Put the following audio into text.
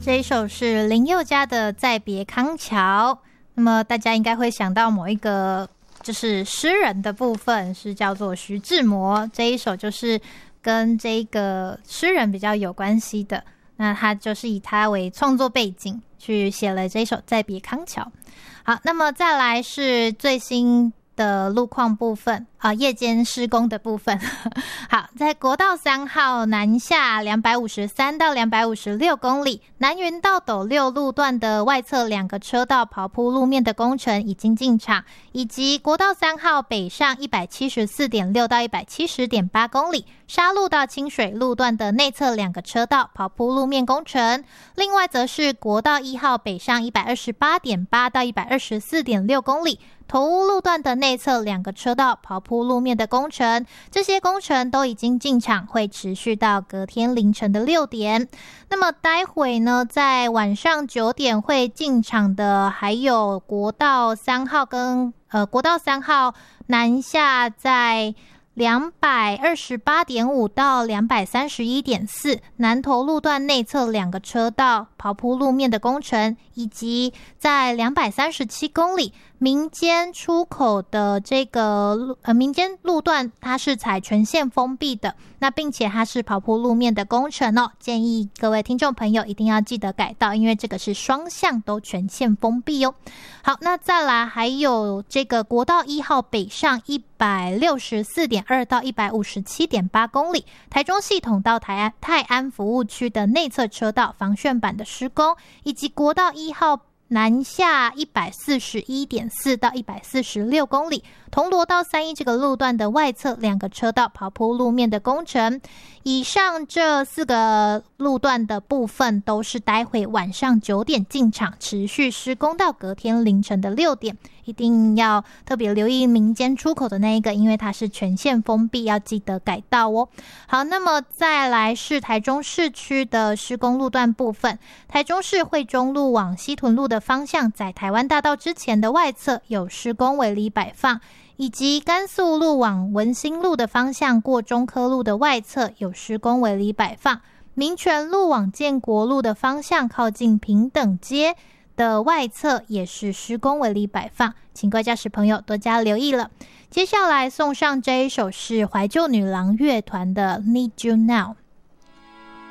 这一首是林宥嘉的《再别康桥》。那么大家应该会想到某一个就是诗人的部分，是叫做徐志摩。这一首就是跟这个诗人比较有关系的，那他就是以他为创作背景去写了这一首《再别康桥》。好，那么再来是最新的路况部分夜间施工的部分。好，在国道3号南下253到256公里，南云到斗六路段的外侧2个车道刨铺路面的工程已经进场，以及国道3号北上 174.6 到 170.8 公里，沙鹿到清水路段的内侧2个车道刨铺路面工程。另外则是国道1号北上 128.8 到 124.6 公里，头屋路段的内侧2个车道刨铺路面的工程，这些工程都已经进场，会持续到隔天凌晨的6点。那么待会呢，在晚上9点会进场的还有国道3号跟国道3号南下在228.5 到 231.4 南投路段内侧2个车道刨铺路面的工程，以及在237公里民间出口的这个民间路段，它是采全线封闭的，那并且它是刨铺路面的工程哦，建议各位听众朋友一定要记得改道，因为这个是双向都全线封闭哦。好，那再来还有这个国道1号北上 164.2 到 157.8 公里，台中系统到泰安服务区的内侧车道防楦板的施工，以及国道1号南下 141.4 到 146公里，铜锣到31这个路段的外侧2个车道刨铺路面的工程。以上这4个路段的部分都是待会晚上9点进场，持续施工到隔天凌晨的6点，一定要特别留意民间出口的那一个，因为它是全线封闭，要记得改道哦。好，那么再来是台中市区的施工路段部分，台中市惠中路往西屯路的方向，在台湾大道之前的外侧有施工围篱摆放，以及甘肃路往文心路的方向过中科路的外侧有施工围篱摆放，民权路往建国路的方向靠近平等街的外侧也是施工围篱摆放，请各位驾驶朋友多加留意了。接下来送上这一首是怀旧女郎乐团的 Need You Now。